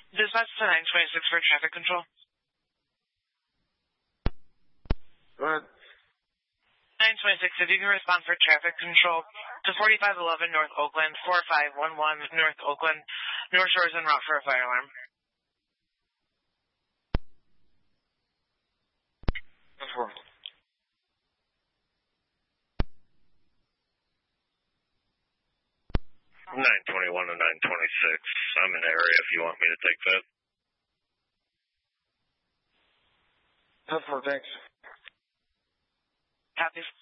Dispatch to 926 for traffic control. Go ahead. 926, if you can respond for traffic control to 4511 North Oakland, 4511 North Oakland, North Shore is en route for a fire alarm. 4. 921 and 926. I'm in the area if you want me to take that. 10-4, thanks. Copy.